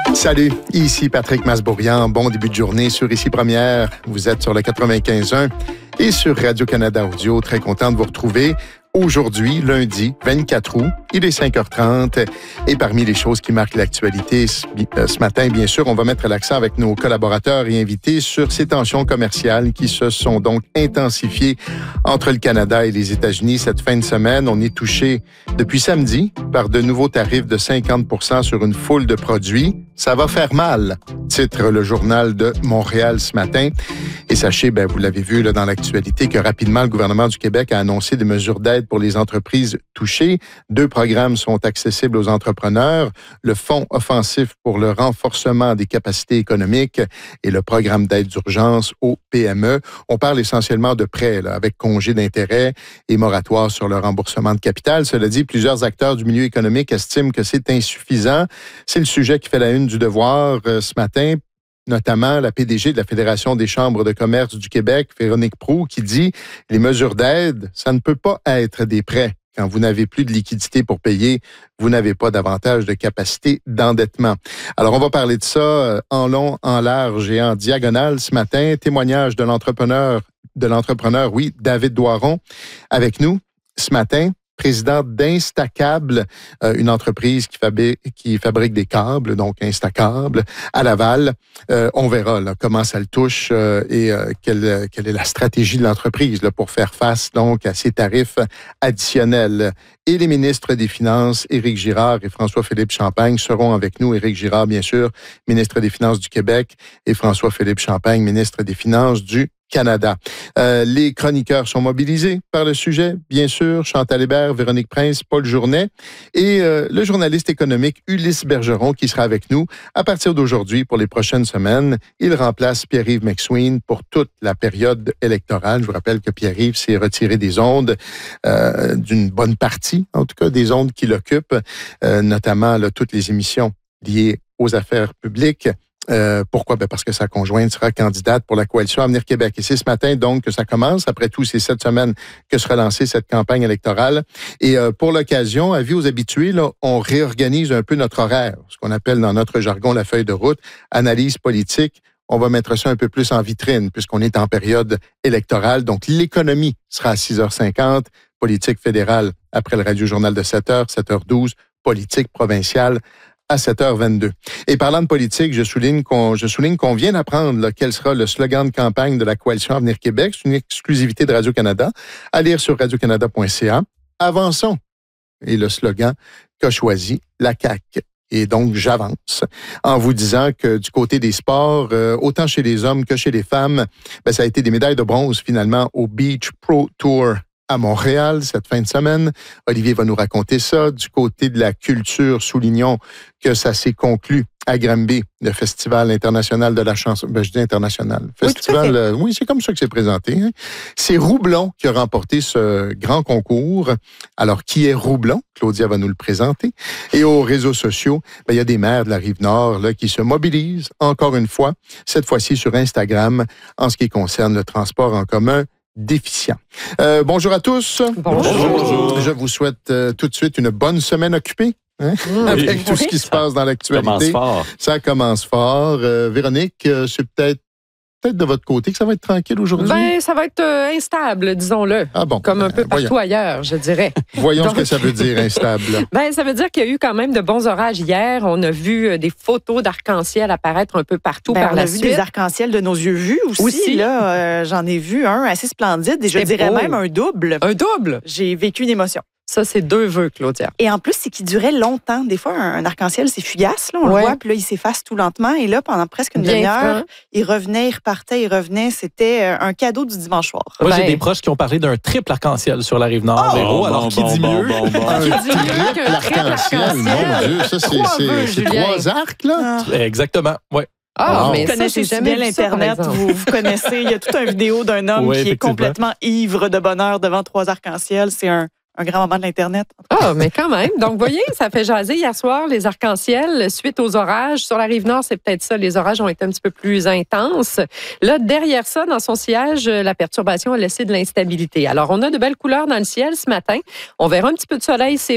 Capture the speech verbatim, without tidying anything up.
Salut, ici Patrick Masbourian. Bon début de journée sur Ici Première. Vous êtes sur le quatre-vingt-quinze point un et sur Radio-Canada Audio. Très content de vous retrouver. Aujourd'hui, lundi vingt-quatre août, il est cinq heures trente et parmi les choses qui marquent l'actualité ce matin, bien sûr, on va mettre l'accent avec nos collaborateurs et invités sur ces tensions commerciales qui se sont donc intensifiées entre le Canada et les États-Unis cette fin de semaine. On est touché depuis samedi par de nouveaux tarifs de cinquante pour cent sur une foule de produits. Ça va faire mal, titre le journal de Montréal ce matin. Et sachez, ben, vous l'avez vu là, dans l'actualité, que rapidement, le gouvernement du Québec a annoncé des mesures d'aide pour les entreprises touchées. Deux programmes sont accessibles aux entrepreneurs. Le Fonds offensif pour le renforcement des capacités économiques et le programme d'aide d'urgence aux P M E. On parle essentiellement de prêts là, avec congé d'intérêt et moratoire sur le remboursement de capital. Cela dit, plusieurs acteurs du milieu économique estiment que c'est insuffisant. C'est le sujet qui fait la une du Devoir euh, ce matin. Notamment la P D G de la Fédération des chambres de commerce du Québec, Véronique Proulx, qui dit « Les mesures d'aide, ça ne peut pas être des prêts. Quand vous n'avez plus de liquidité pour payer, vous n'avez pas davantage de capacité d'endettement. » Alors, on va parler de ça en long, en large et en diagonale ce matin. Témoignage de l'entrepreneur, de l'entrepreneur, oui, David Doiron, avec nous ce matin. Président d'Instacable, euh, une entreprise qui fabrique, qui fabrique des câbles, donc Instacable, à Laval. Euh, on verra là, comment ça le touche euh, et euh, quelle, quelle est la stratégie de l'entreprise là, pour faire face donc à ces tarifs additionnels. Et les ministres des Finances, Éric Girard et François-Philippe Champagne, seront avec nous. Éric Girard, bien sûr, ministre des Finances du Québec, et François-Philippe Champagne, ministre des Finances du Canada. Euh, les chroniqueurs sont mobilisés par le sujet, bien sûr. Chantal Hébert, Véronique Prince, Paul Journet et euh, le journaliste économique Ulysse Bergeron qui sera avec nous à partir d'aujourd'hui pour les prochaines semaines. Il remplace Pierre-Yves McSween pour toute la période électorale. Je vous rappelle que Pierre-Yves s'est retiré des ondes, euh, d'une bonne partie, en tout cas des ondes qu'il occupe, euh, notamment là, toutes les émissions liées aux affaires publiques. Euh, pourquoi? Ben parce que sa conjointe sera candidate pour la Coalition Avenir Québec. Et c'est ce matin, donc, que ça commence. Après tout, c'est cette semaine que sera lancée cette campagne électorale. Et euh, pour l'occasion, avis aux habitués, là, on réorganise un peu notre horaire, ce qu'on appelle dans notre jargon la feuille de route, analyse politique. On va mettre ça un peu plus en vitrine, puisqu'on est en période électorale. Donc, l'économie sera à six heures cinquante, politique fédérale après le radio-journal de sept heures, sept heures douze, politique provinciale à sept heures vingt-deux. Et parlant de politique, je souligne qu'on, je souligne qu'on vient d'apprendre là, quel sera le slogan de campagne de la Coalition Avenir Québec. C'est une exclusivité de Radio-Canada. À lire sur radio canada point c a. Avançons. Et le slogan qu'a choisi la C A Q. Et donc, j'avance en vous disant que du côté des sports, euh, autant chez les hommes que chez les femmes, ben, ça a été des médailles de bronze finalement au Beach Pro Tour à Montréal cette fin de semaine. Olivier va nous raconter ça. Du côté de la culture, soulignons que ça s'est conclu à Granby, le Festival international de la chanson. Ben, je dis international. Festival, oui, euh, oui c'est comme ça que c'est présenté. Hein. C'est Roublon qui a remporté ce grand concours. Alors, qui est Roublon? Claudia va nous le présenter. Et aux réseaux sociaux, ben, il y a des maires de la Rive-Nord là, qui se mobilisent encore une fois, cette fois-ci sur Instagram, en ce qui concerne le transport en commun déficient. Euh, bonjour à tous. Bonjour. Bonjour. Je vous souhaite euh, tout de suite une bonne semaine occupée. Hein? Oui. Avec tout ce qui se passe dans l'actualité. Ça commence fort. Ça commence fort. Euh, Véronique, euh, c'est peut-être peut-être de votre côté que ça va être tranquille aujourd'hui? Ben, ça va être euh, instable, disons-le. Ah bon? Comme un ben, peu partout voyons. ailleurs, je dirais. Voyons Donc, ce que ça veut dire, instable. Ben, ça veut dire qu'il y a eu quand même de bons orages hier. On a vu des photos d'arc-en-ciel apparaître un peu partout ben, par on la a suite. vu des arcs-en-ciel de nos yeux vus aussi. aussi. Là, euh, j'en ai vu un assez splendide et je C'était dirais beau. même un double. Un double? J'ai vécu une émotion. Ça, c'est deux vœux, Claudia. Et en plus, c'est qu'il durait longtemps. Des fois, un, un arc-en-ciel, c'est fugace, là, on ouais. le voit, puis là, il s'efface tout lentement. Et là, pendant presque une Bien demi-heure, franc. il revenait, il repartait, il revenait. C'était un cadeau du dimanche soir. Moi, Ben. j'ai des proches qui ont parlé d'un triple arc-en-ciel sur la Rive-Nord, Oh, Véro. bon, Alors, bon, qui bon, dit bon, mieux? bon, bon. Un Qui dit mieux triple qu'un triple arc-en-ciel, arc-en-ciel? mon Dieu, ça, c'est, Trois c'est, vœux, c'est Julien. trois arcs, là? Ah. Exactement, oui. Ah, Wow. mais Vous ça, connaissez j'ai si jamais bien vu ça, par l'Internet, exemple. vous, vous connaissez. Il y a toute une vidéo d'un homme Oui, qui est effectivement. complètement ivre de bonheur devant trois arcs-en-ciel. C'est un, un grand moment de l'Internet. Ah, mais quand même. Donc, vous voyez, ça fait jaser hier soir les arcs-en-ciel suite aux orages. Sur la Rive-Nord, c'est peut-être ça. Les orages ont été un petit peu plus intenses. Là, derrière ça, dans son sillage, la perturbation a laissé de l'instabilité. Alors, on a de belles couleurs dans le ciel ce matin. On verra un petit peu de soleil, c'est